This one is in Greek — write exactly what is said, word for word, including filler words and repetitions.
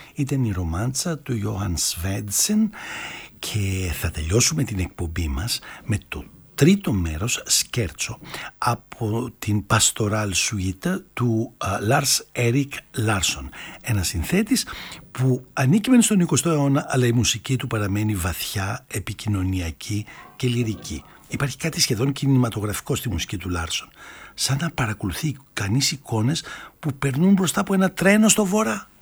ήταν η ρομάντσα του Ιωάνν Σβέντσεν και θα τελειώσουμε την εκπομπή μας με το τρίτο μέρος, σκέρτσο, από την Pastoral Suite του Λάρς Έρικ Λάρσον, ένα συνθέτης που ανήκει μεν στον εικοστό αιώνα, αλλά η μουσική του παραμένει βαθιά επικοινωνιακή και λυρική. Υπάρχει κάτι σχεδόν κινηματογραφικό στη μουσική του Λάρσον, σαν να παρακολουθεί κανείς εικόνες που περνούν μπροστά από ένα τρένο στο βορρά.